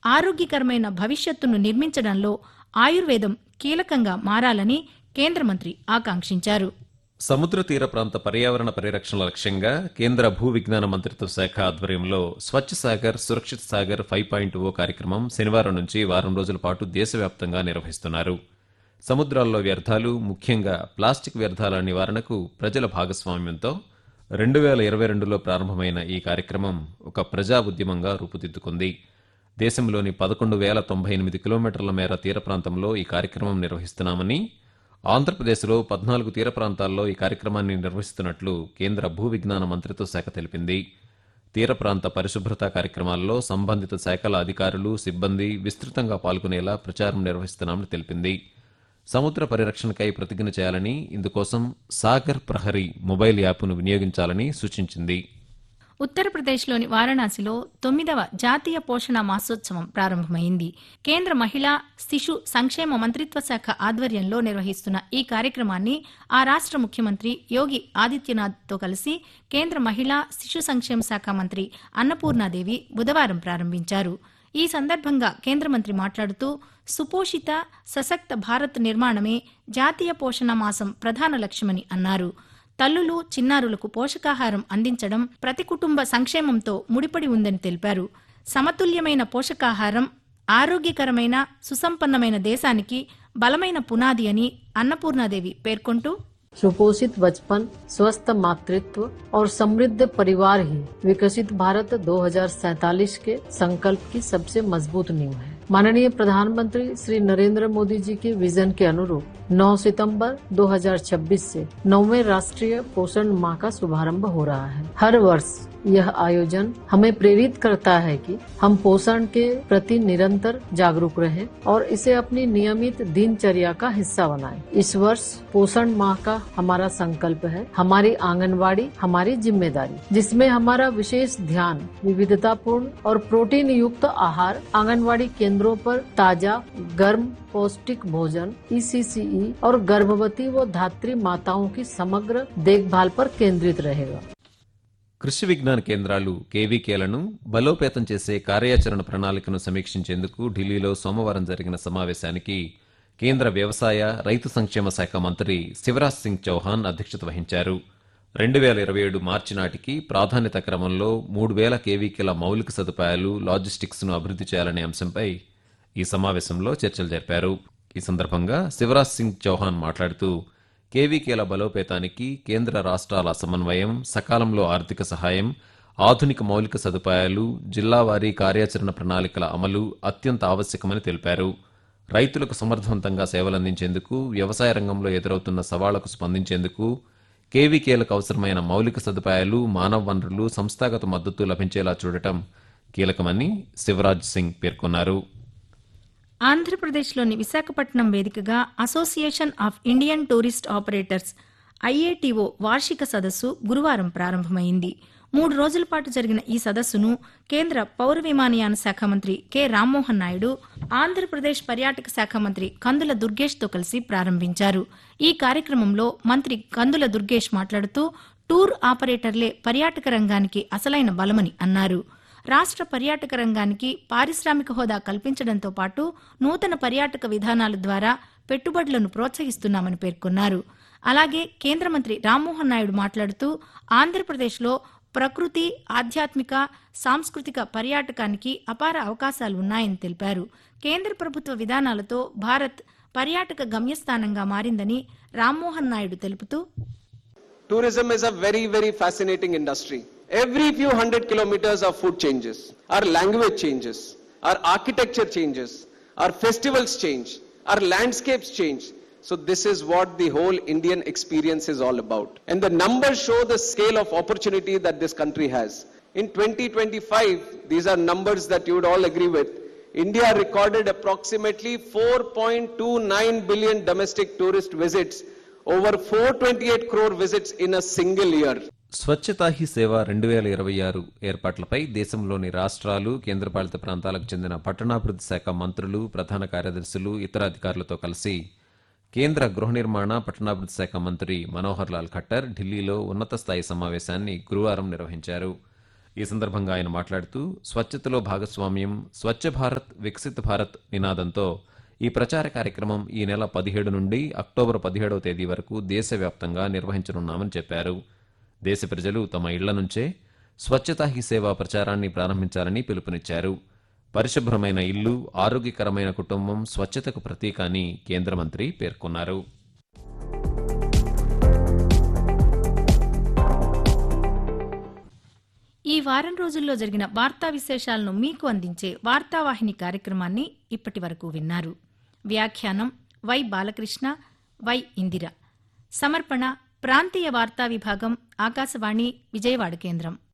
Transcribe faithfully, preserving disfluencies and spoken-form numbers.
ఆరోగ్యకరమైన భవిష్యత్తును నిర్మించడంలో ఆయుర్వేదం కీలకంగా మారాలని కేంద్ర మంత్రి ఆకాంక్షించారు. సముద్ర తీర ప్రాంత పర్యావరణ పరిరక్షణ లక్ష్యంగా కేంద్ర భూ విజ్ఞాన మంత్రిత్వ శాఖ ఆధ్వర్యంలో స్వచ్ఛ సాగర్ సురక్షిత్ సాగర్ ఫైవ్ పాయింట్ ఓ కార్యక్రమం శనివారం నుంచి వారం రోజుల పాటు దేశవ్యాప్తంగా నిర్వహిస్తున్నారు. సముద్రాల్లో వ్యర్థాలు, ముఖ్యంగా ప్లాస్టిక్ వ్యర్థాల నివారణకు ప్రజల భాగస్వామ్యంతో రెండు వేల ఇరవై రెండులో ప్రారంభమైన ఈ కార్యక్రమం ఒక ప్రజా ఉద్యమంగా రూపుదిద్దుకుంది. దేశంలోని పదకొండు వేల తొంభై ఎనిమిది కిలోమీటర్ల మేర తీర ప్రాంతంలో ఈ కార్యక్రమం నిర్వహిస్తున్నామని, ఆంధ్రప్రదేశ్లో పద్నాలుగు తీర ప్రాంతాల్లో ఈ కార్యక్రమాన్ని నిర్వహిస్తున్నట్లు కేంద్ర భూ విజ్ఞాన మంత్రిత్వ శాఖ తెలిపింది. తీర ప్రాంత పరిశుభ్రత కార్యక్రమాల్లో సంబంధిత శాఖల అధికారులు, సిబ్బంది విస్తృతంగా పాల్గొనేలా ప్రచారం నిర్వహిస్తున్నామని తెలిపింది. సముద్ర పరిరక్షణకై ప్రతిజ్ఞ చేయాలని, ఇందుకోసం సాగర్ ప్రహరీ మొబైల్ యాప్ను వినియోగించాలని సూచించింది. ఉత్తరప్రదేశ్లోని వారణాసిలో తొమ్మిదవ జాతీయ పోషణ మాసోత్సవం ప్రారంభమైంది. కేంద్ర మహిళా శిశు సంక్షేమ మంత్రిత్వ శాఖ ఆధ్వర్యంలో నిర్వహిస్తున్న ఈ కార్యక్రమాన్ని ఆ రాష్ట్ర ముఖ్యమంత్రి యోగి ఆదిత్యనాథ్తో కలిసి కేంద్ర మహిళా శిశు సంక్షేమ శాఖ మంత్రి అన్నపూర్ణాదేవి బుధవారం ప్రారంభించారు. ఈ సందర్భంగా కేంద్ర మంత్రి మాట్లాడుతూ సుపోషిత సశక్త భారత్ నిర్మాణమే జాతీయ పోషణ మాసం ప్రధాన లక్ష్యమని అన్నారు. తల్లులు, చిన్నారులకు పోషకాహారం అందించడం ప్రతి కుటుంబ సంక్షేమంతో ముడిపడి ఉందని తెలిపారు. సమతుల్యమైన పోషకాహారం ఆరోగ్యకరమైన సుసంపన్నమైన దేశానికి బలమైన పునాది అని అన్నపూర్ణాదేవి పేర్కొంటూ, सुपोषित बचपन, स्वस्थ मातृत्व और समृद्ध परिवार ही विकसित भारत दो हज़ार सैंतालीस के संकल्प की सबसे मजबूत नींव है। माननीय प्रधानमंत्री श्री नरेंद्र मोदी जी के विजन के अनुरूप नौ सितंबर दो हज़ार छब्बीस से नौवें राष्ट्रीय पोषण माह का शुभारंभ हो रहा है। हर वर्ष यह आयोजन हमें प्रेरित करता है कि हम पोषण के प्रति निरंतर जागरूक रहें और इसे अपनी नियमित दिनचर्या का हिस्सा बनाएं। इस वर्ष पोषण माह का हमारा संकल्प है हमारी आंगनवाड़ी हमारी जिम्मेदारी, जिसमें हमारा विशेष ध्यान विविधतापूर्ण और प्रोटीन युक्त आहार, आंगनवाड़ी केंद्रों पर ताजा गर्म पौष्टिक भोजन, ई सी सी ई और गर्भवती व धात्री माताओं की समग्र देखभाल पर केंद्रित रहेगा. కృషి విజ్ఞాన కేంద్రాలు కేవీకేలను బలోపేతం చేసే కార్యాచరణ ప్రణాళికను సమీక్షించేందుకు ఢిల్లీలో సోమవారం జరిగిన సమావేశానికి కేంద్ర వ్యవసాయ, రైతు సంక్షేమ శాఖ మంత్రి శివరాజ్ సింగ్ చౌహాన్ అధ్యక్షత వహించారు. రెండు వేల ఇరవై ఏడు మార్చి నాటికి ప్రాధాన్యత క్రమంలో మూడు వేల కేవీకేల మౌలిక సదుపాయాలు, లాజిస్టిక్స్ ను అభివృద్ధి చేయాలనే అంశంపై ఈ సమావేశంలో చర్చలు జరిపారు. ఈ సందర్భంగా శివరాజ్ సింగ్ చౌహాన్ మాట్లాడుతూ, కేవీకేల బలోపేతానికి కేంద్ర రాష్ట్రాల సమన్వయం, సకాలంలో ఆర్థిక సహాయం, ఆధునిక మౌలిక సదుపాయాలు, జిల్లావారీ కార్యాచరణ ప్రణాళికల అమలు అత్యంత ఆవశ్యకమని తెలిపారు. రైతులకు సమర్థవంతంగా సేవలందించేందుకు, వ్యవసాయ రంగంలో ఎదురవుతున్న సవాళ్లకు స్పందించేందుకు కేవీకేలకు అవసరమైన మౌలిక సదుపాయాలు, మానవ వనరులు, సంస్థాగత మద్దతు లభించేలా చూడటం కీలకమని శివరాజ్ సింగ్ పేర్కొన్నారు. ఆంధ్రప్రదేశ్లోని విశాఖపట్నం వేదికగా association of Indian tourist operators IATO వార్షిక సదస్సు గురువారం ప్రారంభమైంది. మూడు రోజుల పాటు జరిగిన ఈ సదస్సును కేంద్ర పౌర విమానయాన శాఖ మంత్రి కె రామ్మోహన్ నాయుడు, ఆంధ్రప్రదేశ్ పర్యాటక శాఖ మంత్రి కందుల దుర్గేష్తో కలిసి ప్రారంభించారు. ఈ కార్యక్రమంలో మంత్రి కందుల దుర్గేష్ మాట్లాడుతూ, టూర్ ఆపరేటర్లే పర్యాటక రంగానికి అసలైన బలమని అన్నారు. రాష్ట్ర పర్యాటక రంగానికి పారిశ్రామిక హోదా కల్పించడంతో పాటు నూతన పర్యాటక విధానాల ద్వారా పెట్టుబడులను ప్రోత్సహిస్తున్నామని పేర్కొన్నారు. అలాగే కేంద్ర మంత్రి రామ్మోహన్ నాయుడు మాట్లాడుతూ, ఆంధ్రప్రదేశ్లో ప్రకృతి, ఆధ్యాత్మిక, సాంస్కృతిక పర్యాటకానికి అపార అవకాశాలు ఉన్నాయని తెలిపారు. కేంద్ర ప్రభుత్వ విధానాలతో భారత్ పర్యాటక గమ్యస్థానంగా మారిందని రామ్మోహన్ నాయుడు తెలుపుతూ, Tourism is a very, very fascinating industry. Every few hundred kilometers our food changes, our language changes, our architecture changes, our festivals change, our landscapes change. So this is what the whole Indian experience is all about. And the numbers show the scale of opportunity that this country has. In twenty twenty-five, these are numbers that you would all agree with. India recorded approximately four point two nine billion domestic tourist visits, over four hundred twenty-eight crore visits in a single year. Swachhata he సేవ రెండు వేల ఇరవై ఆరు ఏర్పాట్లపై దేశంలోని రాష్ట్రాలు, కేంద్రపాలిత ప్రాంతాలకు చెందిన పట్టణాభివృద్ధి శాఖ మంత్రులు, ప్రధాన కార్యదర్శులు, ఇతర అధికారులతో కలిసి కేంద్ర గృహ నిర్మాణ, పట్టణాభివృద్ధి శాఖ మంత్రి మనోహర్ లాల్ ఖట్టర్ ఢిల్లీలో ఉన్నత స్థాయి సమావేశాన్ని గురువారం నిర్వహించారు. ఈ సందర్భంగా ఆయన మాట్లాడుతూ స్వచ్ఛతలో భాగస్వామ్యం స్వచ్ఛ భారత్ వికసిత్ భారత్ నినాదంతో ఈ ప్రచార కార్యక్రమం ఈ నెల పదిహేడు నుండి అక్టోబర్ పదిహేడవ తేదీ వరకు దేశవ్యాప్తంగా నిర్వహించనున్నామని చెప్పారు. దేశ ప్రజలు తమ ఇళ్ల నుంచే స్వచ్ఛతా హీ సేవ ప్రచారాన్ని ప్రారంభించాలని పిలుపునిచ్చారు. పరిశుభ్రమైన ఇల్లు ఆరోగ్యకరమైన కుటుంబం స్వచ్ఛతకు ప్రతీక అని కేంద్ర మంత్రి పేర్కొన్నారు. ఈ వారం రోజుల్లో జరిగిన వార్తా విశేషాలను మీకు అందించే వార్తావాహిని కార్యక్రమాన్ని ఇప్పటి వరకు విన్నారు. వ్యాఖ్యానం వై బాలకృష్ణ, వై ఇందిర. సమర్పణ ప్రాంతీయ వార్తా విభాగం, ఆకాశవాణి విజయవాడ కేంద్రం.